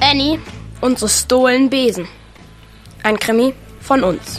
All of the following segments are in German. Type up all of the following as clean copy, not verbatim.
Annie und so stohlen Besen. Ein Krimi von uns.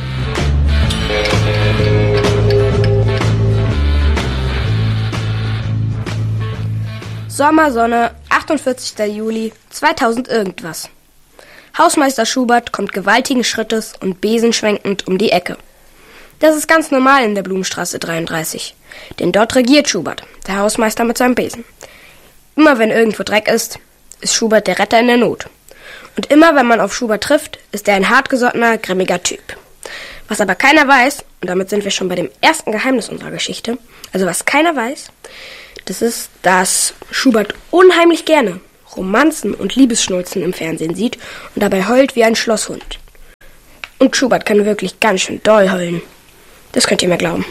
Sommersonne, 48. Juli 2000 irgendwas. Hausmeister Schubert kommt gewaltigen Schrittes und besenschwenkend um die Ecke. Das ist ganz normal in der Blumenstraße 33, denn dort regiert Schubert, der Hausmeister mit seinem Besen. Immer wenn irgendwo Dreck ist Schubert der Retter in der Not. Und immer wenn man auf Schubert trifft, ist er ein hartgesottener, grimmiger Typ. Was aber keiner weiß, und damit sind wir schon bei dem ersten Geheimnis unserer Geschichte, also was keiner weiß, das ist, dass Schubert unheimlich gerne Romanzen und Liebesschnulzen im Fernsehen sieht und dabei heult wie ein Schlosshund. Und Schubert kann wirklich ganz schön doll heulen. Das könnt ihr mir glauben.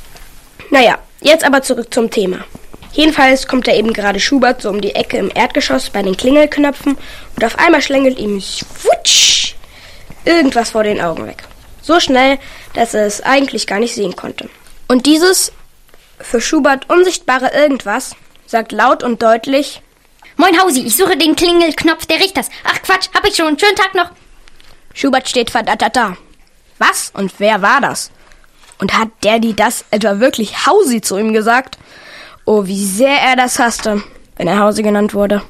Naja, jetzt aber zurück zum Thema. Jedenfalls kommt da eben gerade Schubert so um die Ecke im Erdgeschoss bei den Klingelknöpfen und auf einmal schlängelt ihm schwutsch irgendwas vor den Augen weg. So schnell, dass er es eigentlich gar nicht sehen konnte. Und dieses für Schubert unsichtbare Irgendwas sagt laut und deutlich: Moin Hausi, ich suche den Klingelknopf der Richters. Ach Quatsch, hab ich schon. Schönen Tag noch. Schubert steht verdattert da. Was und wer war das? Und hat der die das etwa wirklich Hausi zu ihm gesagt? Oh, wie sehr er das hasste, wenn er Hausi genannt wurde.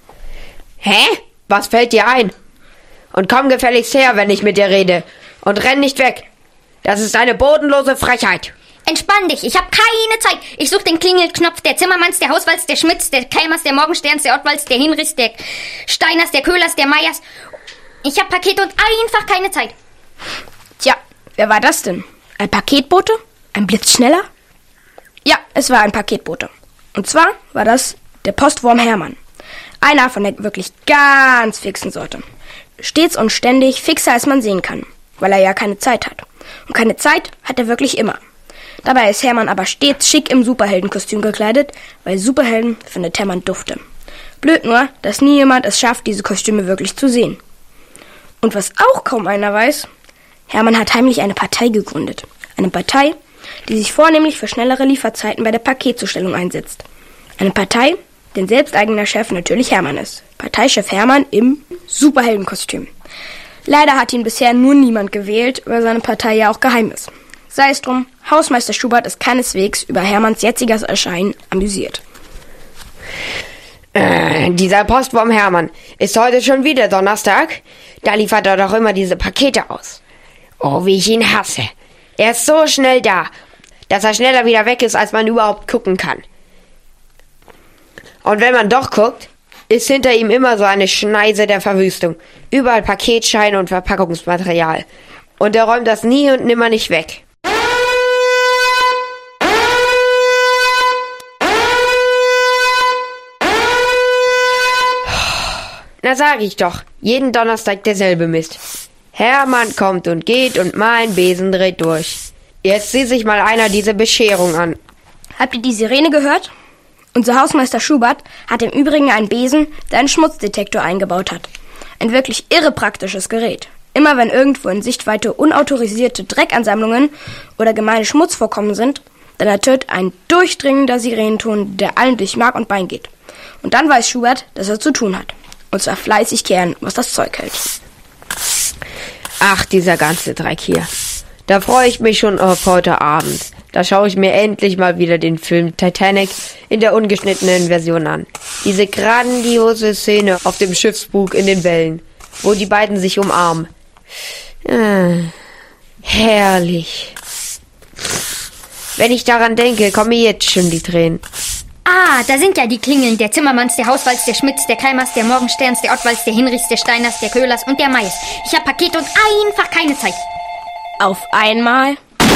Hä? Was fällt dir ein? Und komm gefälligst her, wenn ich mit dir rede. Und renn nicht weg. Das ist eine bodenlose Frechheit. Entspann dich, ich hab keine Zeit. Ich suche den Klingelknopf der Zimmermanns, der Hauswalds, der Schmitz, der Keimers, der Morgensterns, der Ottwalds, der Hinrichs, der Steiners, der Köhlers, der Meyers. Ich hab Pakete und einfach keine Zeit. Tja, wer war das denn? Ein Paketbote? Ein Blitzschneller? Ja, es war ein Paketbote. Und zwar war das der Postwurm Hermann. Einer von der wirklich ganz fixen Sorte. Stets und ständig fixer als man sehen kann, weil er ja keine Zeit hat. Und keine Zeit hat er wirklich immer. Dabei ist Hermann aber stets schick im Superheldenkostüm gekleidet, weil Superhelden findet Hermann dufte. Blöd nur, dass nie jemand es schafft, diese Kostüme wirklich zu sehen. Und was auch kaum einer weiß, Hermann hat heimlich eine Partei gegründet. Eine Partei, die sich vornehmlich für schnellere Lieferzeiten bei der Paketzustellung einsetzt. Eine Partei, deren selbsteigener Chef natürlich Hermann ist. Parteichef Hermann im Superheldenkostüm. Leider hat ihn bisher nur niemand gewählt, weil seine Partei ja auch geheim ist. Sei es drum, Hausmeister Schubert ist keineswegs über Hermanns jetziges Erscheinen amüsiert. Dieser Postwurm Hermann. Ist heute schon wieder Donnerstag? Da liefert er doch immer diese Pakete aus. Oh, wie ich ihn hasse. Er ist so schnell da, dass er schneller wieder weg ist, als man überhaupt gucken kann. Und wenn man doch guckt, ist hinter ihm immer so eine Schneise der Verwüstung. Überall Paketscheine und Verpackungsmaterial. Und er räumt das nie und nimmer nicht weg. Na sag ich doch, jeden Donnerstag derselbe Mist. Hermann kommt und geht und mein Besen dreht durch. Jetzt sieh sich mal einer diese Bescherung an. Habt ihr die Sirene gehört? Unser Hausmeister Schubert hat im Übrigen einen Besen, der einen Schmutzdetektor eingebaut hat. Ein wirklich irre praktisches Gerät. Immer wenn irgendwo in Sichtweite unautorisierte Dreckansammlungen oder gemeine Schmutzvorkommen sind, dann ertönt ein durchdringender Sirenenton, der allen durch Mark und Bein geht. Und dann weiß Schubert, dass er zu tun hat. Und zwar fleißig kehren, was das Zeug hält. Ach, dieser ganze Dreck hier. Da freue ich mich schon auf heute Abend. Da schaue ich mir endlich mal wieder den Film Titanic in der ungeschnittenen Version an. Diese grandiose Szene auf dem Schiffsbug in den Wellen, wo die beiden sich umarmen. Herrlich. Wenn ich daran denke, kommen mir jetzt schon die Tränen. Ah, da sind ja die Klingeln der Zimmermanns, der Hauswalds, der Schmitz, der Keimers, der Morgensterns, der Ottwalds, der Hinrichs, der Steiners, der Köhlers und der Meyers. Ich hab Pakete und einfach keine Zeit. Auf einmal...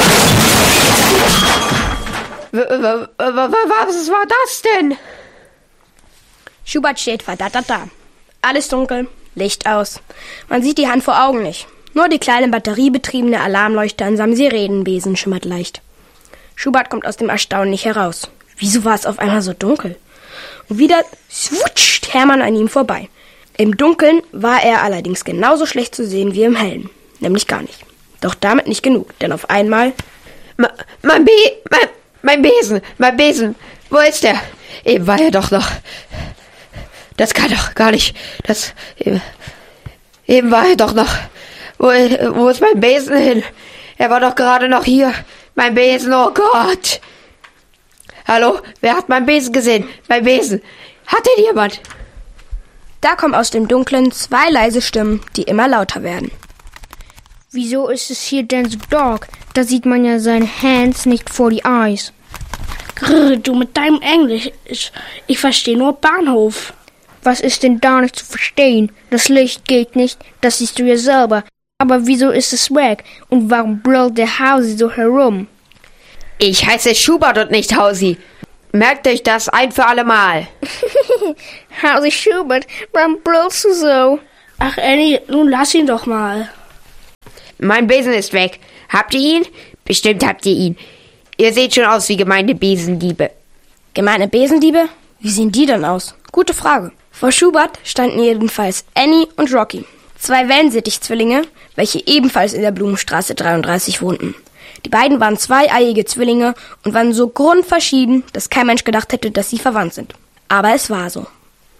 Was war das denn? Schubert steht verdattert da. Alles dunkel, Licht aus. Man sieht die Hand vor Augen nicht. Nur die kleine batteriebetriebene Alarmleuchte an seinem Sirenenbesen schimmert leicht. Schubert kommt aus dem Erstaunen nicht heraus. Wieso war es auf einmal so dunkel? Und wieder swutscht Hermann an ihm vorbei. Im Dunkeln war er allerdings genauso schlecht zu sehen wie im Hellen. Nämlich gar nicht. Doch damit nicht genug, denn auf einmal... Mein Besen, wo ist der? Eben war er doch noch... Das kann doch gar nicht. Das... Eben war er doch noch... Wo ist mein Besen hin? Er war doch gerade noch hier. Mein Besen, oh Gott. Hallo? Wer hat meinen Besen gesehen? Mein Besen. Hat den jemand? Da kommen aus dem Dunkeln 2 leise Stimmen, die immer lauter werden. Wieso ist es hier denn so dark? Da sieht man ja seine Hands nicht vor die Eyes. Grrr, du mit deinem Englisch. Ich verstehe nur Bahnhof. Was ist denn da nicht zu verstehen? Das Licht geht nicht, das siehst du ja selber. Aber wieso ist es weg? Und warum brüllt der Hausi so herum? Ich heiße Schubert und nicht Hausi. Merkt euch das ein für alle Mal. Hausi Schubert, warum brüllst du so? Ach, Annie, nun lass ihn doch mal. Mein Besen ist weg. Habt ihr ihn? Bestimmt habt ihr ihn. Ihr seht schon aus wie gemeine Besendiebe. Gemeine Besendiebe? Wie sehen die denn aus? Gute Frage. Vor Schubert standen jedenfalls Annie und Rocky, 2 Wellensittich-Zwillinge, welche ebenfalls in der Blumenstraße 33 wohnten. Die beiden waren 2-eiige Zwillinge und waren so grundverschieden, dass kein Mensch gedacht hätte, dass sie verwandt sind. Aber es war so.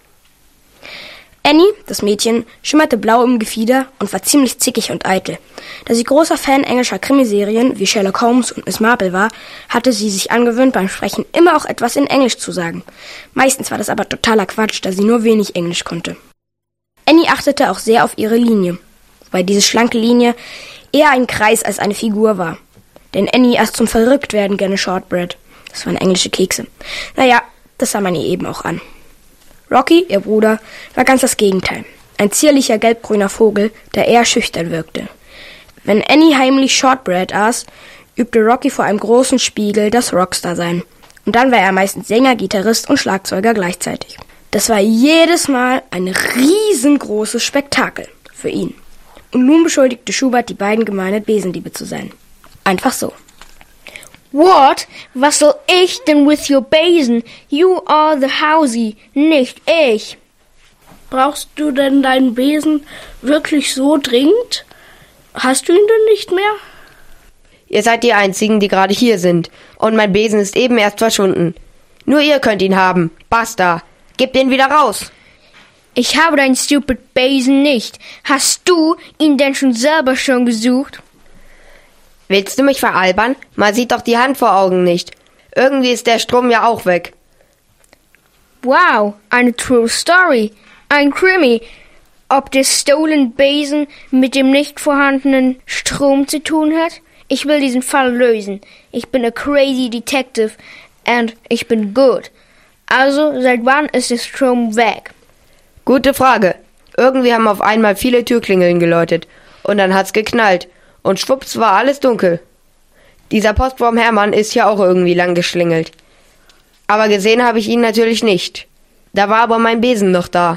Annie, das Mädchen, schimmerte blau im Gefieder und war ziemlich zickig und eitel. Da sie großer Fan englischer Krimiserien wie Sherlock Holmes und Miss Marple war, hatte sie sich angewöhnt, beim Sprechen immer auch etwas in Englisch zu sagen. Meistens war das aber totaler Quatsch, da sie nur wenig Englisch konnte. Annie achtete auch sehr auf ihre Linie, wobei diese schlanke Linie eher ein Kreis als eine Figur war. Denn Annie aß zum Verrücktwerden gerne Shortbread. Das waren englische Kekse. Naja, das sah man ihr eben auch an. Rocky, ihr Bruder, war ganz das Gegenteil. Ein zierlicher gelbgrüner Vogel, der eher schüchtern wirkte. Wenn Annie heimlich Shortbread aß, übte Rocky vor einem großen Spiegel das Rockstar-Sein. Und dann war er meistens Sänger, Gitarrist und Schlagzeuger gleichzeitig. Das war jedes Mal ein riesengroßes Spektakel für ihn. Und nun beschuldigte Schubert die beiden gemeine Besendiebe zu sein. Einfach so. What? Was soll ich denn with your Besen? You are the Hausi, nicht ich. Brauchst du denn deinen Besen wirklich so dringend? Hast du ihn denn nicht mehr? Ihr seid die Einzigen, die gerade hier sind. Und mein Besen ist eben erst verschwunden. Nur ihr könnt ihn haben. Basta. Gebt ihn wieder raus. Ich habe deinen stupid Besen nicht. Hast du ihn denn selber schon gesucht? Willst du mich veralbern? Man sieht doch die Hand vor Augen nicht. Irgendwie ist der Strom ja auch weg. Wow, eine true story. Ein Krimi. Ob der stolen Besen mit dem nicht vorhandenen Strom zu tun hat? Ich will diesen Fall lösen. Ich bin a crazy detective and ich bin gut. Also, seit wann ist der Strom weg? Gute Frage. Irgendwie haben auf einmal viele Türklingeln geläutet. Und dann hat's geknallt. Und schwupps war alles dunkel. Dieser Postwurm Hermann ist ja auch irgendwie lang geschlingelt. Aber gesehen habe ich ihn natürlich nicht. Da war aber mein Besen noch da.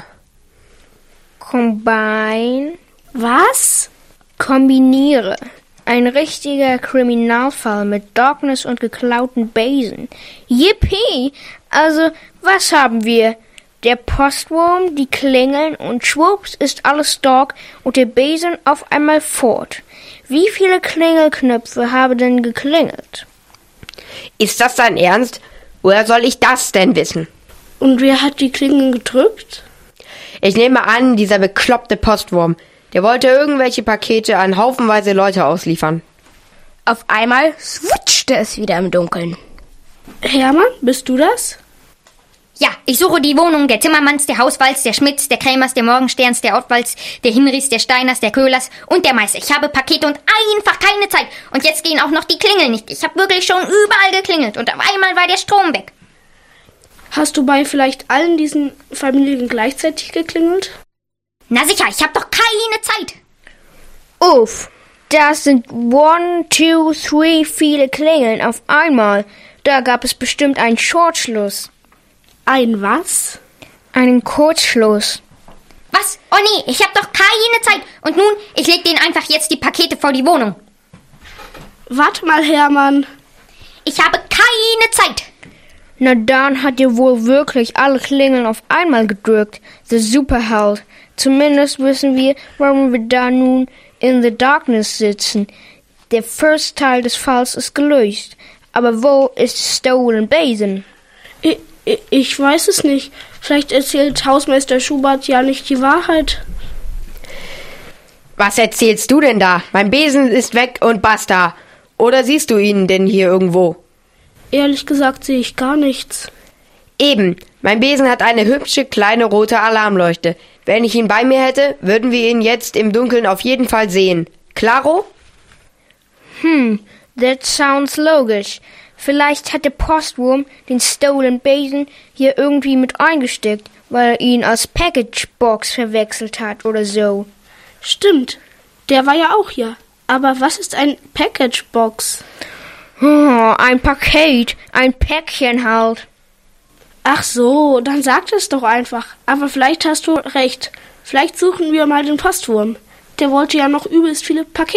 Combine. Was? Kombiniere. Ein richtiger Kriminalfall mit Darkness und geklauten Besen. Yippie! Also, was haben wir? Der Postwurm, die Klingeln und schwupps ist alles dark und der Besen auf einmal fort. Wie viele Klingelknöpfe haben denn geklingelt? Ist das dein Ernst? Woher soll ich das denn wissen? Und wer hat die Klingel gedrückt? Ich nehme an, dieser bekloppte Postwurm. Der wollte irgendwelche Pakete an haufenweise Leute ausliefern. Auf einmal swutschte es wieder im Dunkeln. Hermann, bist du das? Ja, ich suche die Wohnung der Zimmermanns, der Hauswalds, der Schmidts, der Krämers, der Morgensterns, der Ottwalds, der Hinrichs, der Steiners, der Köhlers und der Meister. Ich habe Pakete und einfach keine Zeit. Und jetzt gehen auch noch die Klingeln nicht. Ich habe wirklich schon überall geklingelt und auf einmal war der Strom weg. Hast du bei vielleicht allen diesen Familien gleichzeitig geklingelt? Na sicher, ich habe doch keine Zeit. Uff, das sind 1, 2, 3 viele Klingeln auf einmal. Da gab es bestimmt einen Shortschluss. Ein was? Einen Kurzschluss. Was? Oh nee, ich habe doch keine Zeit. Und nun, ich leg denen einfach jetzt die Pakete vor die Wohnung. Warte mal, Hermann. Ich habe keine Zeit. Na dann hat er wohl wirklich alle Klingeln auf einmal gedrückt. The Superheld. Zumindest wissen wir, warum wir da nun in the Darkness sitzen. Der erste Teil des Falls ist gelöst. Aber wo ist Stolen Besen? Ich weiß es nicht. Vielleicht erzählt Hausmeister Schubert ja nicht die Wahrheit. Was erzählst du denn da? Mein Besen ist weg und basta. Oder siehst du ihn denn hier irgendwo? Ehrlich gesagt sehe ich gar nichts. Eben, mein Besen hat eine hübsche kleine rote Alarmleuchte. Wenn ich ihn bei mir hätte, würden wir ihn jetzt im Dunkeln auf jeden Fall sehen. Klaro? That sounds logisch. Vielleicht hat der Postwurm den Stolen Besen hier irgendwie mit eingesteckt, weil er ihn als Package-Box verwechselt hat oder so. Stimmt, der war ja auch hier. Aber was ist ein Package-Box? Oh, ein Paket, ein Päckchen halt. Ach so, dann sag es doch einfach. Aber vielleicht hast du recht. Vielleicht suchen wir mal den Postwurm. Der wollte ja noch übelst viele Pakete